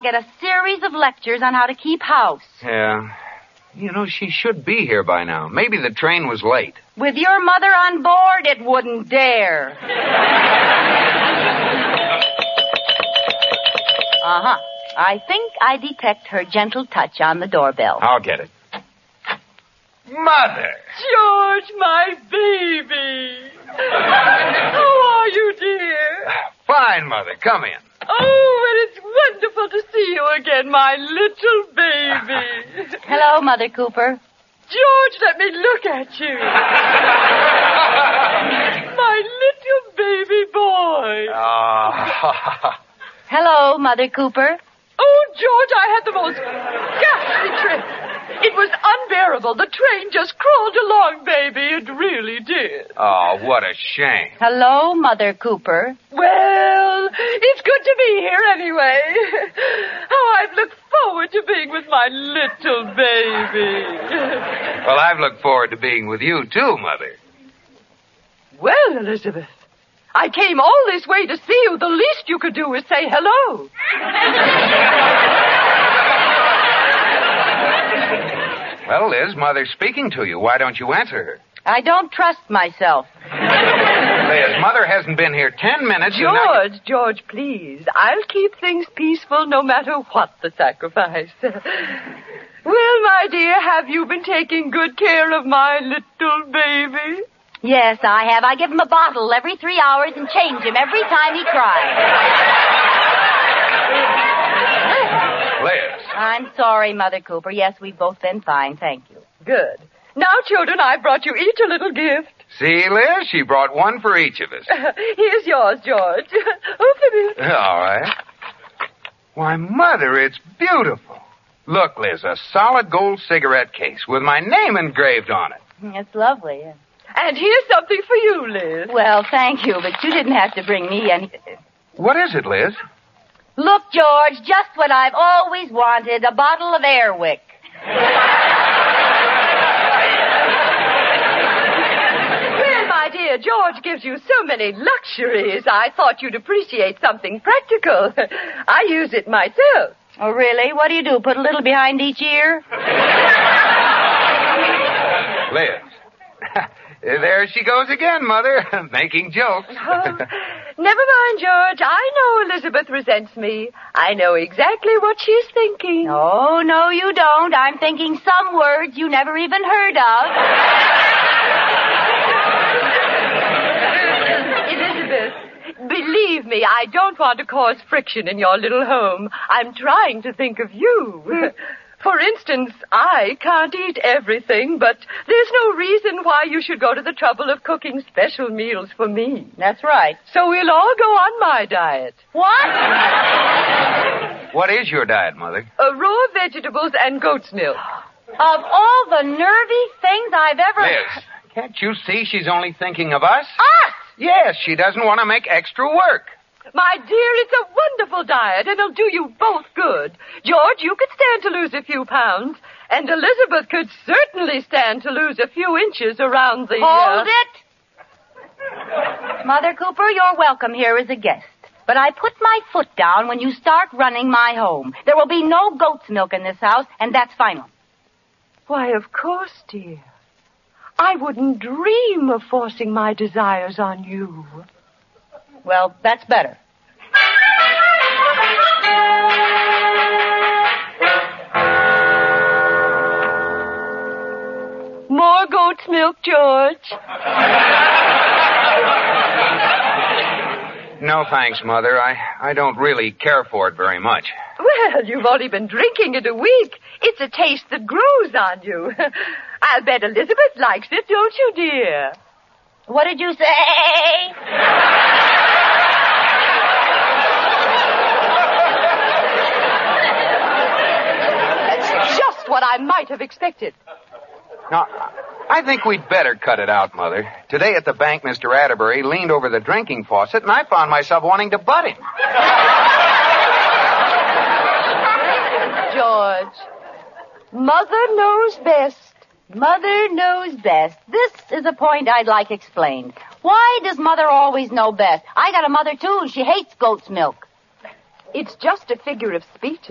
get a series of lectures on how to keep house. Yeah. You know, she should be here by now. Maybe the train was late. With your mother on board, it wouldn't dare. Uh-huh. I think I detect her gentle touch on the doorbell. I'll get it. Mother! George, my baby. How are you, dear? Fine, Mother. Come in. Oh, and it's wonderful to see you again, my little baby. Hello, Mother Cooper. George, let me look at you. My little baby boy. Hello, Mother Cooper. Oh, George, I had the most ghastly trip. It was unbearable. The train just crawled along, baby. It really did. Oh, what a shame. Hello, Mother Cooper. Well, it's good to be here anyway. How I've looked forward to being with my little baby. Well, I've looked forward to being with you, too, Mother. Well, Elizabeth, I came all this way to see you. The least you could do is say hello. Well, Liz, Mother's speaking to you. Why don't you answer her? I don't trust myself. Liz, Mother hasn't been here 10 minutes. George, please. I'll keep things peaceful no matter what the sacrifice. Well, my dear, have you been taking good care of my little baby? Yes, I have. I give him a bottle every 3 hours and change him every time he cries. Liz. I'm sorry, Mother Cooper. Yes, we've both been fine, thank you. Good. Now, children, I've brought you each a little gift. See, Liz? She brought one for each of us. Here's yours, George. Open it. All right. Why, Mother, it's beautiful. Look, Liz, a solid gold cigarette case with my name engraved on it. It's lovely. Yeah. And here's something for you, Liz. Well, thank you, but you didn't have to bring me anything. What is it, Liz? Look, George, just what I've always wanted, a bottle of Airwick. Well, my dear, George gives you so many luxuries. I thought you'd appreciate something practical. I use it myself. Oh, really? What do you do, put a little behind each ear? Liz. There she goes again, Mother, making jokes. Oh, never mind, George. I know Elizabeth resents me. I know exactly what she's thinking. Oh, no, you don't. I'm thinking some words you never even heard of. Elizabeth, believe me, I don't want to cause friction in your little home. I'm trying to think of you. For instance, I can't eat everything, but there's no reason why you should go to the trouble of cooking special meals for me. That's right. So we'll all go on my diet. What? What is your diet, Mother? Raw vegetables and goat's milk. Of all the nervy things I've ever... Liz, can't you see she's only thinking of us? Us! Yes, she doesn't want to make extra work. My dear, it's a wonderful diet, and it'll do you both good. George, you could stand to lose a few pounds, and Elizabeth could certainly stand to lose a few inches around the... Hold it! Mother Cooper, you're welcome here as a guest. But I put my foot down when you start running my home. There will be no goat's milk in this house, and that's final. Why, of course, dear. I wouldn't dream of forcing my desires on you. Well, that's better. More goat's milk, George? No, thanks, Mother. I don't really care for it very much. Well, you've only been drinking it a week. It's a taste that grows on you. I'll bet Elizabeth likes it, don't you, dear? What did you say? Just what I might have expected. Now, I think we'd better cut it out, Mother. Today at the bank, Mr. Atterbury leaned over the drinking faucet, and I found myself wanting to butt him. George, Mother knows best. Mother knows best. This is a point I'd like explained. Why does Mother always know best? I got a mother, too, and she hates goat's milk. It's just a figure of speech,